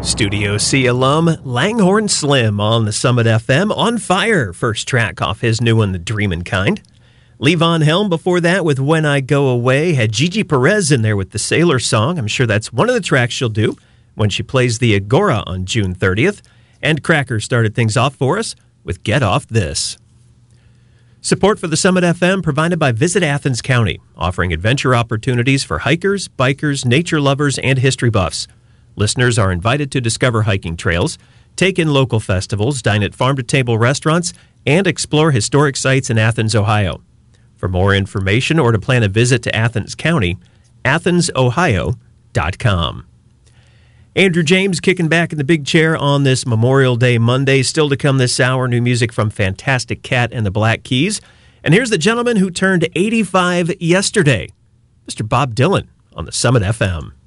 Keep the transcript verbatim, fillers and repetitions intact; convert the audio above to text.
Studio C alum Langhorne Slim on the Summit F M. On Fire, first track off his new one, The Dreamin' Kind. Levon Helm before that with When I Go Away. Had Gigi Perez in there with the Sailor Song. I'm sure that's one of the tracks she'll do when she plays the Agora on June thirtieth. And Cracker started things off for us with Get Off This. Support for the Summit F M provided by Visit Athens County, offering adventure opportunities for hikers, bikers, nature lovers, and history buffs. Listeners are invited to discover hiking trails, take in local festivals, dine at farm-to-table restaurants, and explore historic sites in Athens, Ohio. For more information or to plan a visit to Athens County, athens ohio dot com. Andrew James kicking back in the big chair on this Memorial Day Monday. Still to come this hour, new music from Fantastic Cat and the Black Keys. And here's the gentleman who turned eighty-five yesterday, Mister Bob Dylan on the Summit F M.